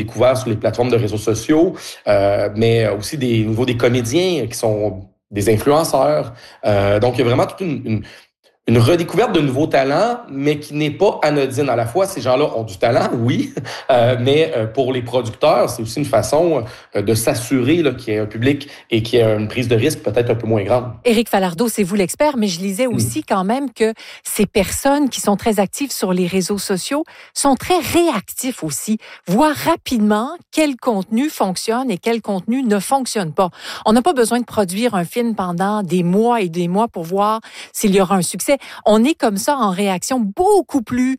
découvert sur les plateformes de réseaux sociaux, mais aussi au niveau des comédiens qui sont des influenceurs. Donc, il y a vraiment toute une redécouverte de nouveaux talents, mais qui n'est pas anodine. À la fois, ces gens-là ont du talent, oui, mais pour les producteurs, c'est aussi une façon de s'assurer là, qu'il y ait un public et qu'il y ait une prise de risque peut-être un peu moins grande. Éric Falardeau, c'est vous l'expert, mais je lisais aussi quand même que ces personnes qui sont très actives sur les réseaux sociaux sont très réactifs aussi, voient rapidement quel contenu fonctionne et quel contenu ne fonctionne pas. On n'a pas besoin de produire un film pendant des mois et des mois pour voir s'il y aura un succès. On est comme ça en réaction beaucoup plus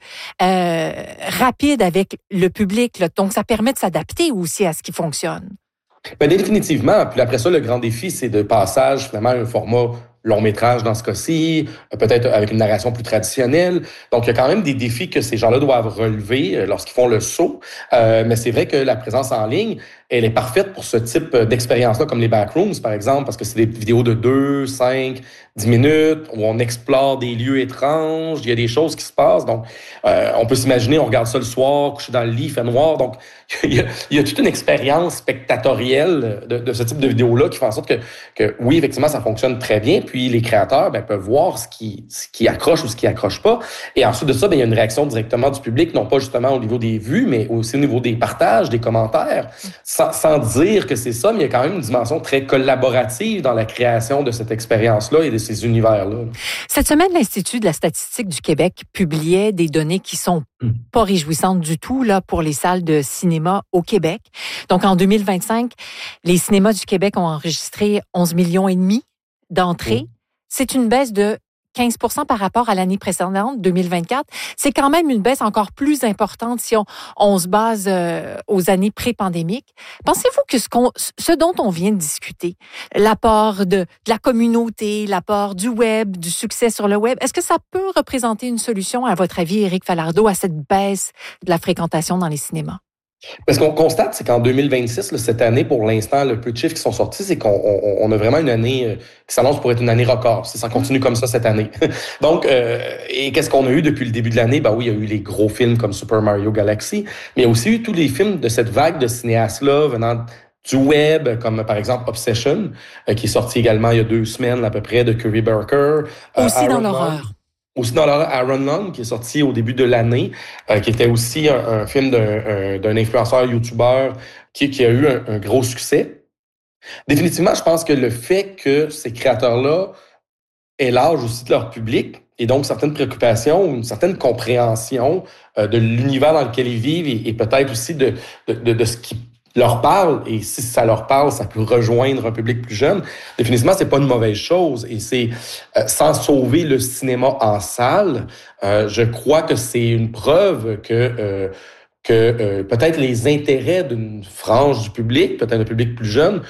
rapide avec le public, là. Donc, ça permet de s'adapter aussi à ce qui fonctionne. Ben, définitivement. Puis après ça, le grand défi, c'est de passage finalement à un format long métrage dans ce cas-ci, peut-être avec une narration plus traditionnelle. Donc, il y a quand même des défis que ces gens-là doivent relever lorsqu'ils font le saut. Mais c'est vrai que la présence en ligne, elle est parfaite pour ce type d'expérience-là, comme les backrooms, par exemple, parce que c'est des vidéos de 2, 5, 10 minutes où on explore des lieux étranges, il y a des choses qui se passent. Donc, on peut s'imaginer, on regarde ça le soir, couché dans le lit, il fait noir. Donc, il y a toute une expérience spectatorielle de ce type de vidéo-là qui fait en sorte que oui, effectivement, ça fonctionne très bien. Puis les créateurs peuvent voir ce qui accroche ou ce qui accroche pas. Et ensuite de ça, il y a une réaction directement du public, non pas justement au niveau des vues, mais aussi au niveau des partages, des commentaires. Sans dire que c'est ça, mais il y a quand même une dimension très collaborative dans la création de cette expérience-là et de ces univers-là. Cette semaine, l'Institut de la statistique du Québec publiait des données qui sont pas réjouissantes du tout là pour les salles de cinéma au Québec. Donc, en 2025, les cinémas du Québec ont enregistré 11,5 millions d'entrées. C'est une baisse de 15% par rapport à l'année précédente, 2024. C'est quand même une baisse encore plus importante si on se base aux années pré-pandémiques. Pensez-vous que ce dont on vient de discuter, l'apport de la communauté, l'apport du web, du succès sur le web, est-ce que ça peut représenter une solution, à votre avis, Éric Falardeau, à cette baisse de la fréquentation dans les cinémas? Ce qu'on constate, c'est qu'en 2026, là, cette année, pour l'instant, le peu de chiffres qui sont sortis, c'est qu'on a vraiment une année qui s'annonce pour être une année record. Si ça continue comme ça cette année. Donc, et qu'est-ce qu'on a eu depuis le début de l'année? Ben oui, il y a eu les gros films comme Super Mario Galaxy, mais il y a aussi eu tous les films de cette vague de cinéastes-là venant du web, comme par exemple Obsession, qui est sorti également il y a 2 semaines à peu près, de Curry Barker. Aussi dans l'horreur. Aussi dans l'horreur, Aaron Long, qui est sorti au début de l'année, qui était aussi un film d'un influenceur YouTuber qui a eu un gros succès. Définitivement, je pense que le fait que ces créateurs-là aient l'âge aussi de leur public et donc certaines préoccupations ou une certaine compréhension de l'univers dans lequel ils vivent et peut-être aussi de ce qui leur parle, et si ça leur parle, ça peut rejoindre un public plus jeune. Définitivement, c'est pas une mauvaise chose. Et c'est sans sauver le cinéma en salle, je crois que c'est une preuve que peut-être les intérêts d'une frange du public, peut-être un public plus jeune,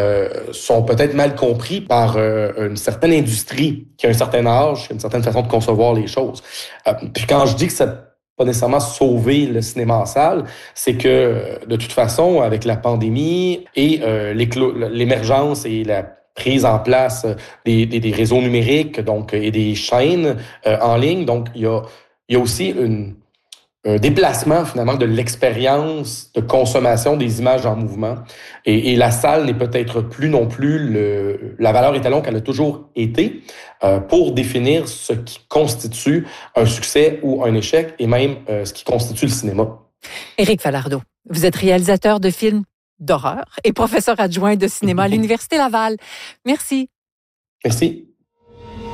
sont peut-être mal compris par une certaine industrie qui a un certain âge, qui a une certaine façon de concevoir les choses. Puis quand je dis que ça pas nécessairement sauver le cinéma en salle, c'est que de toute façon, avec la pandémie et l'émergence et la prise en place des réseaux numériques donc et des chaînes en ligne, donc il y a aussi un déplacement finalement de l'expérience de consommation des images en mouvement. Et la salle n'est peut-être plus non plus la valeur étalon qu'elle a toujours été pour définir ce qui constitue un succès ou un échec et même ce qui constitue le cinéma. Éric Falardeau, vous êtes réalisateur de films d'horreur et professeur adjoint de cinéma à l'Université Laval. Merci. Merci.